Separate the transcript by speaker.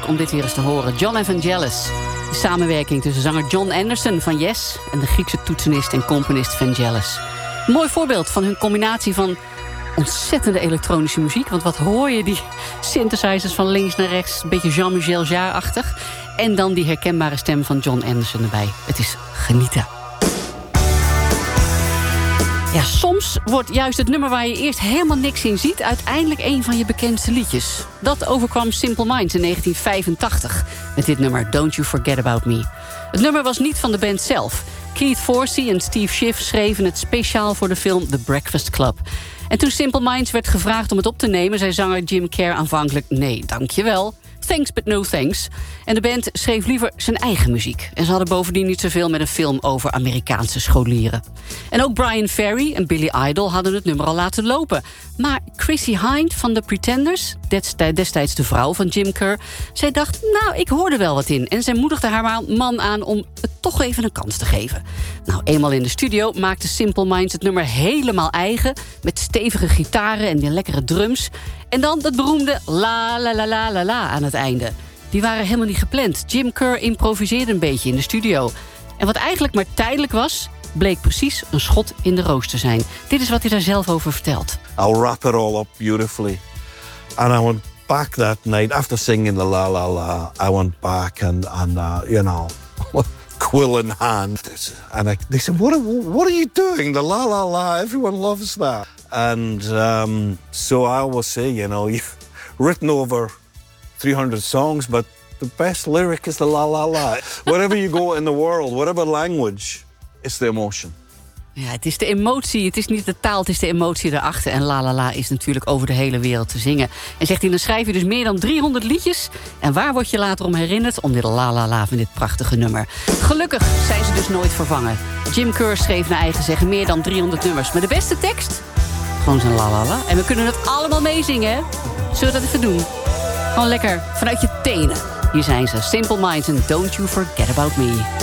Speaker 1: om dit weer eens te horen. John Evangelis. De samenwerking tussen zanger John Anderson van Yes en de Griekse toetsenist en componist Vangelis. Een mooi voorbeeld van hun combinatie van ontzettende elektronische muziek. Want wat hoor je, die synthesizers van links naar rechts, een beetje Jean-Michel Jarre-achtig. En dan die herkenbare stem van John Anderson erbij. Het is genieten. Ja, soms wordt juist het nummer waar je eerst helemaal niks in ziet uiteindelijk een van je bekendste liedjes. Dat overkwam Simple Minds in 1985 met dit nummer Don't You Forget About Me. Het nummer was niet van de band zelf. Keith Forsey en Steve Schiff schreven het speciaal voor de film The Breakfast Club. En toen Simple Minds werd gevraagd om het op te nemen, zei zanger Jim Kerr aanvankelijk: nee, dankjewel. Thanks, but no thanks. En de band schreef liever zijn eigen muziek. En ze hadden bovendien niet zoveel met een film over Amerikaanse scholieren. En ook Brian Ferry en Billy Idol hadden het nummer al laten lopen. Maar Chrissie Hynde van The Pretenders, destijds de vrouw van Jim Kerr, zij dacht, nou, ik hoorde wel wat in. En zij moedigde haar man aan om het toch even een kans te geven. Nou, eenmaal in de studio maakte Simple Minds het nummer helemaal eigen, met stevige gitaren en die lekkere drums. En dan dat beroemde la la la la la la aan het einde. Die waren helemaal niet gepland. Jim Kerr improviseerde een beetje in de studio. En wat eigenlijk maar tijdelijk was, bleek precies een schot in de roos te zijn. Dit is wat hij daar zelf over vertelt.
Speaker 2: I'll wrap it all up beautifully. And I went back that night after singing the la la la. I went back and you know, quill in hand. And they said, what are you doing? The la la la, everyone loves that. And so I always say, you know, you've written over 300 songs, but the best lyric is the la la la. Wherever you go in the world, whatever language, it's the emotion.
Speaker 1: Ja, het is de emotie, het is niet de taal, het is de emotie erachter. En La La La is natuurlijk over de hele wereld te zingen. En zegt hij, dan schrijf je dus meer dan 300 liedjes. En waar word je later om herinnerd? Om dit La La La van dit prachtige nummer. Gelukkig zijn ze dus nooit vervangen. Jim Kerr schreef naar eigen zeggen meer dan 300 nummers. Maar de beste tekst? Gewoon zijn La La La. En we kunnen het allemaal meezingen, hè? Zullen we dat even doen? Gewoon lekker vanuit je tenen. Hier zijn ze, Simple Minds en Don't You Forget About Me.